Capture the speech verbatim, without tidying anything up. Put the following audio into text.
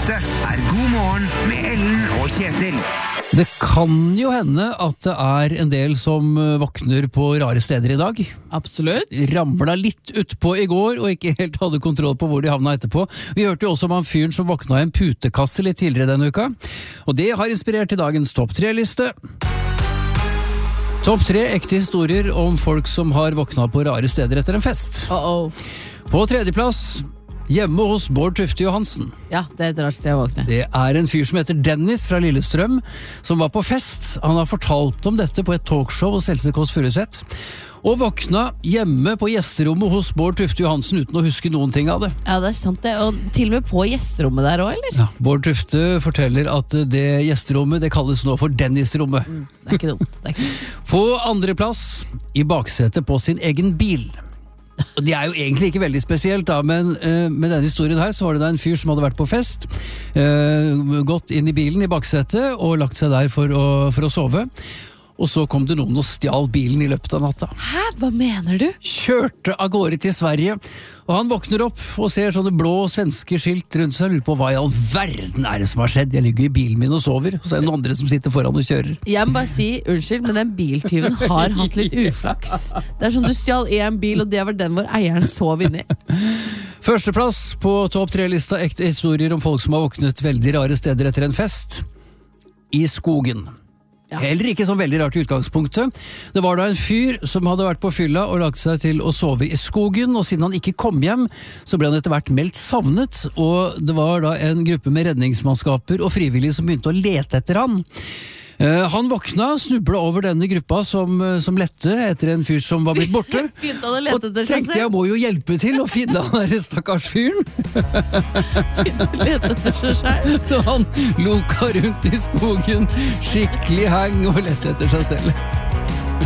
Dette er God morgen med Ellen og Kjetil. Det kan jo hende at det er en del som våkner på rare steder i dag. Absolutt. Ramla litt utpå i går og ikke helt hadde kontroll på hvor de havna etterpå. Vi hørte jo også om han fyren som våkna i en putekasse litt tidligere denne uka. Og det har inspirert til dagens topp tre-liste. Topp tre ekte historier om folk som har våkna på rare steder etter en fest. Uh-oh. På tredjeplass, hjemme hos Bård Tufte Johansen. Ja, det er et rart sted å våkne. Det er en fyr som heter Dennis fra Lillestrøm, som var på fest. Han har fortalt om dette på et talkshow hos Else Kåss Furuseth. Og våkna hjemme på gjesterommet hos Bård Tufte Johansen uten å huske noen ting av det. Ja, det er sant det. Og til og med på gjesterommet der også, eller? Ja, Bård Tufte forteller at det gjesterommet, det kalles nå for Dennis-rommet. Mm, det er ikke dumt. Det er ikke dumt. På andre plass, i baksetet på sin egen bil. Og det er jo egentlig ikke veldig spesielt da, men uh, med denne historien her så var det da en fyr som hadde vært på fest, uh, gått inn i bilen i baksetet og lagt seg der for å, for å sove. Og så kom det noen og stjal bilen i løpet av natta. Hæ? Hva mener du? Kjørte av gårde til Sverige, og han våkner opp og ser sånne blå svenske skilt rundt seg og lurer på hva i all verden er det som har skjedd. Jeg ligger i bilen min og sover, og så er det noen andre som sitter foran og kjører. Jeg må bare si, unnskyld, men den biltyven har hatt litt uflaks. Det er som du stjal en bil, og det var den hvor eieren sov inni. Førsteplass på topp tre-lista ekte historier om folk som har våknet veldig rare steder etter en fest. I skogen. Ja. Heller ikke så veldig rart i utgangspunktet. Det var da en fyr som hadde vært på fylla og lagt seg til å sove i skogen, og siden han ikke kom hjem, så ble han etter hvert meldt savnet, og det var da en gruppe med redningsmannskaper og frivillige som begynte å lete etter han. Uh, han våkna, snubla over denne gruppa som, uh, som lette etter en fyr som var blitt borte. Begynte han å lete etter seg tenkte jeg må jo hjelpe til å finne han der stakkars fyren. Begynte å lete etter seg selv. Så han loka rundt i skogen, skikkelig hang og lette etter seg selv.